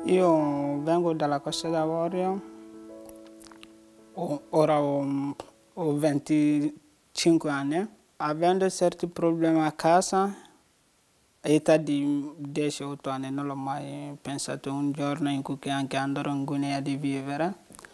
Io vengo dalla Costa d'Avorio, ora ho 25 anni. Avendo certi problemi a casa, a età di 10-8 anni, non l'ho mai pensato un giorno in cui anche andrò in Guinea di vivere.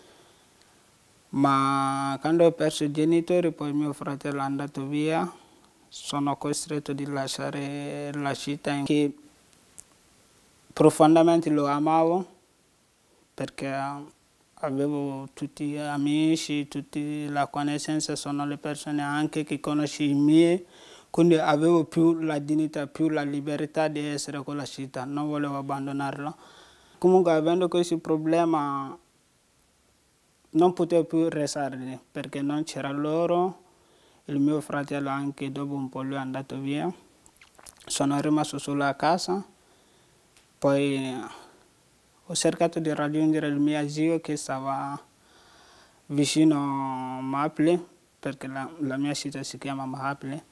Ma quando ho perso i genitori, poi mio fratello è andato via, sono costretto di lasciare la città che profondamente lo amavo, perché avevo tutti gli amici, tutte la conoscenza, sono le persone anche che conosci i miei, quindi avevo più la dignità, più la libertà di essere con la città, non volevo abbandonarla. Comunque avendo questo problema non potevo più restare lì, perché non c'era loro, il mio fratello anche dopo un po' lui è andato via, sono rimasto solo a casa, poi ho cercato di raggiungere il mio zio che stava vicino a Maple, perché la mia città si chiama Maple.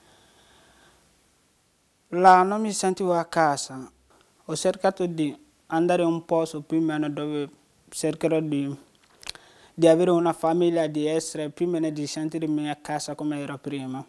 Là non mi sentivo a casa, ho cercato di andare in un posto più o meno dove cercherò di avere una famiglia, di essere più o meno di sentirmi a casa come ero prima.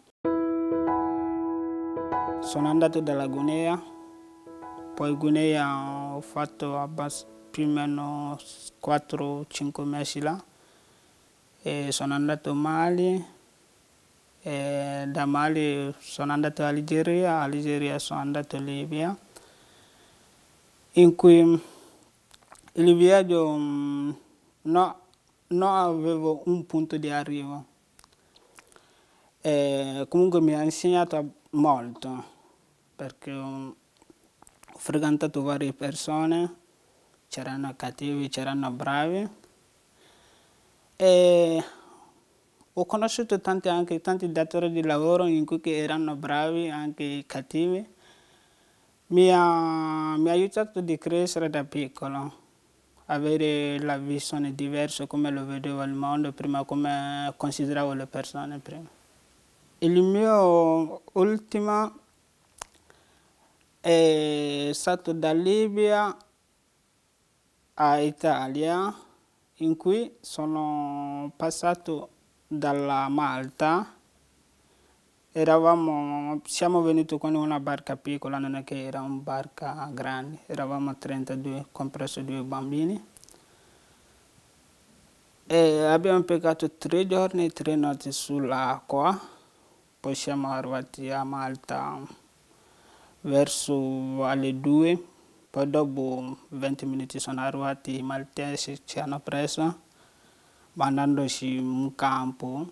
Sono andato dalla Guinea, poi Guinea ho fatto più o meno 4-5 mesi là, e sono andato a Mali, e da Mali sono andato Algeria sono andato a Libia, in cui il viaggio non avevo un punto di arrivo. Comunque mi ha insegnato molto, perché ho frequentato varie persone, c'erano cattivi, c'erano bravi, e ho conosciuto tanti datori di lavoro in cui erano bravi, anche cattivi. Mi ha aiutato a crescere da piccolo, avere la visione diversa, come lo vedevo il mondo prima, come consideravo le persone prima. Il mio ultimo è stato da Libia a Italia, in cui sono passato dalla Malta. Siamo venuti con una barca piccola, non è che era una barca grande, eravamo 32, compreso 2 bambini. E abbiamo impiegato 3 giorni e 3 notti sull'acqua, poi siamo arrivati a Malta verso alle 2, poi dopo 20 minuti sono arrivati i maltesi, ci hanno preso, mandandoci in un campo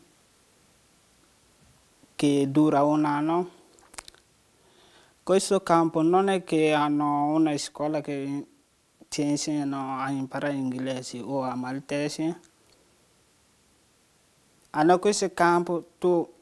che dura un anno. Questo campo non è che hanno una scuola che ti insegnano a imparare inglese o a maltese. Hanno questo campo, tu